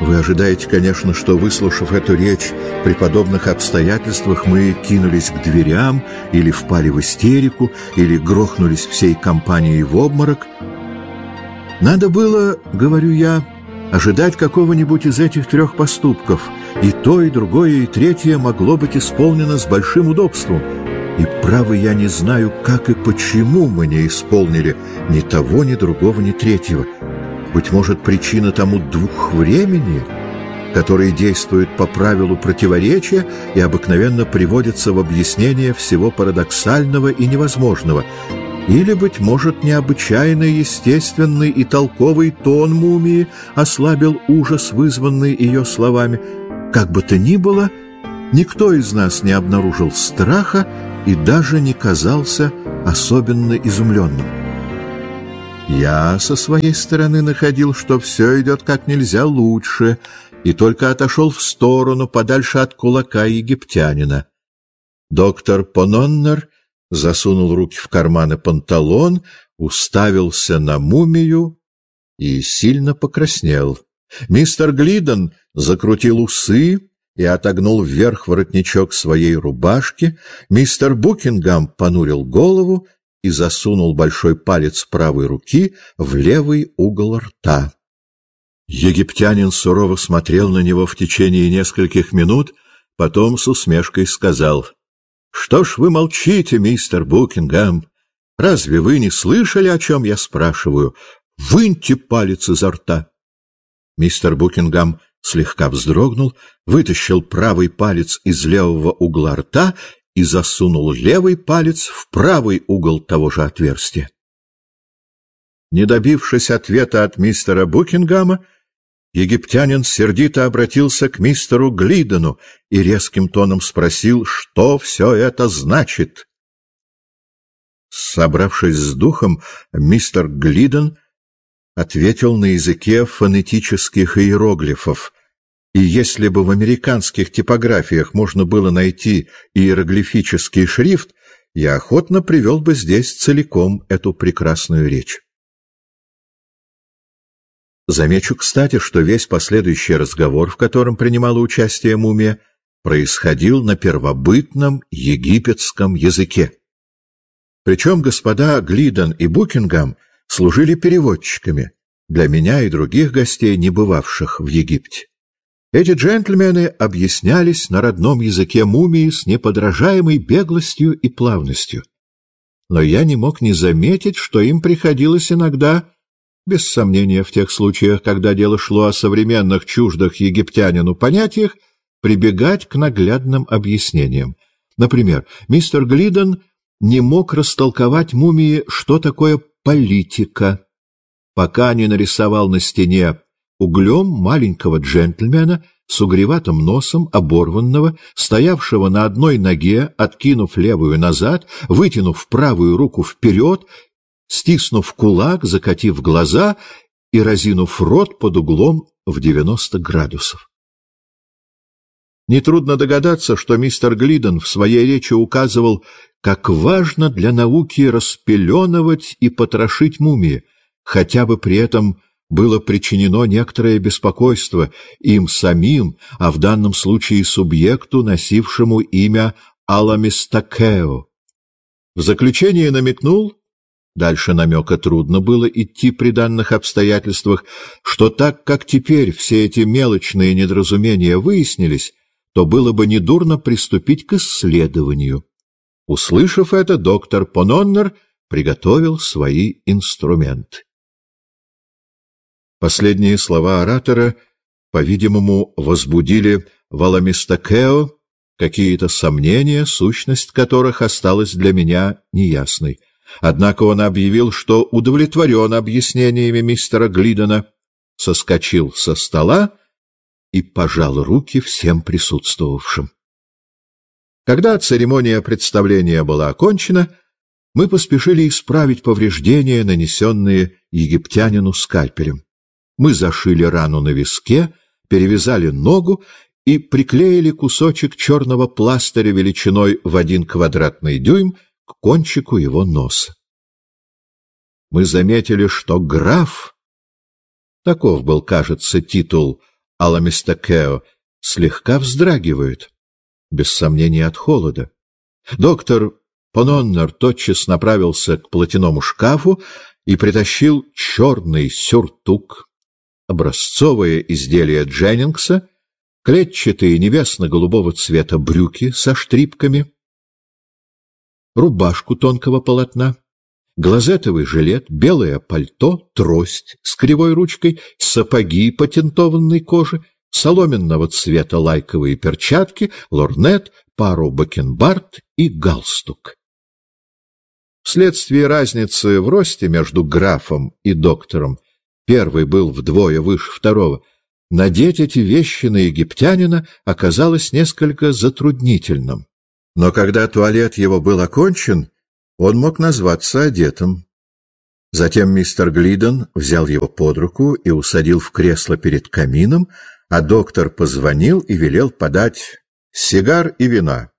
Вы ожидаете, конечно, что, выслушав эту речь, при подобных обстоятельствах мы кинулись к дверям, или впали в истерику, или грохнулись всей компанией в обморок. Надо было, говорю я, ожидать какого-нибудь из этих трех поступков, и то, и другое, и третье могло быть исполнено с большим удобством. И, право, я не знаю, как и почему мы не исполнили ни того, ни другого, ни третьего. Быть может, причина тому двухвремени, которое действует по правилу противоречия и обыкновенно приводится в объяснение всего парадоксального и невозможного. Или, быть может, необычайный, естественный и толковый тон мумии ослабил ужас, вызванный ее словами. Как бы то ни было, никто из нас не обнаружил страха и даже не казался особенно изумленным. Я со своей стороны находил, что все идет как нельзя лучше, и только отошел в сторону, подальше от кулака египтянина. Доктор Пононнер засунул руки в карманы панталон, уставился на мумию и сильно покраснел. Мистер Глиден закрутил усы и отогнул вверх воротничок своей рубашки. Мистер Букингам понурил голову и засунул большой палец правой руки в левый угол рта. Египтянин сурово смотрел на него в течение нескольких минут, потом с усмешкой сказал: «Что ж вы молчите, мистер Букингам? Разве вы не слышали, о чем я спрашиваю? Выньте палец изо рта!» Мистер Букингам слегка вздрогнул, вытащил правый палец из левого угла рта и засунул левый палец в правый угол того же отверстия. Не добившись ответа от мистера Букингама, египтянин сердито обратился к мистеру Глидену и резким тоном спросил, что все это значит. Собравшись с духом, мистер Глиден ответил на языке фонетических иероглифов, и если бы в американских типографиях можно было найти иероглифический шрифт, я охотно привел бы здесь целиком эту прекрасную речь. Замечу, кстати, что весь последующий разговор, в котором принимала участие мумия, происходил на первобытном египетском языке. Причем господа Глиден и Букингам служили переводчиками для меня и других гостей, не бывавших в Египте. Эти джентльмены объяснялись на родном языке мумии с неподражаемой беглостью и плавностью. Но я не мог не заметить, что им приходилось иногда, без сомнения в тех случаях, когда дело шло о современных чуждых египтянину понятиях, прибегать к наглядным объяснениям. Например, мистер Глиден не мог растолковать мумии, что такое политика, пока не нарисовал на стене углем маленького джентльмена с угреватым носом, оборванного, стоявшего на одной ноге, откинув левую назад, вытянув правую руку вперед, стиснув кулак, закатив глаза и разинув рот под углом в 90 градусов. Нетрудно догадаться, что мистер Глиден в своей речи указывал, как важно для науки распеленывать и потрошить мумии, хотя бы при этом было причинено некоторое беспокойство им самим, а в данном случае субъекту, носившему имя Аламистакео. В заключение намекнул, дальше намека трудно было идти при данных обстоятельствах, что так как теперь все эти мелочные недоразумения выяснились, то было бы недурно приступить к исследованию. Услышав это, доктор Пононнер приготовил свои инструменты. Последние слова оратора, по-видимому, возбудили в Аламистакео какие-то сомнения, сущность которых осталась для меня неясной. Однако он объявил, что удовлетворен объяснениями мистера Глидена, соскочил со стола и пожал руки всем присутствовавшим. Когда церемония представления была окончена, мы поспешили исправить повреждения, нанесенные египтянину скальпелем. Мы зашили рану на виске, перевязали ногу и приклеили кусочек черного пластыря величиной в 1 квадратный дюйм к кончику его носа. Мы заметили, что граф, таков был, кажется, титул Аламистакео слегка вздрагивают, без сомнения от холода. Доктор Пононнер тотчас направился к платяному шкафу и притащил черный сюртук, образцовое изделие Дженнингса, клетчатые небесно-голубого цвета брюки со штрипками, рубашку тонкого полотна, глазетовый жилет, белое пальто, трость с кривой ручкой, сапоги патентованной кожи, соломенного цвета лайковые перчатки, лорнет, пару бакенбард и галстук. Вследствие разницы в росте между графом и доктором, первый был вдвое выше второго, надеть эти вещи на египтянина оказалось несколько затруднительным. Но когда туалет его был окончен, он мог назваться одетым. Затем мистер Глиден взял его под руку и усадил в кресло перед камином, а доктор позвонил и велел подать сигар и вина.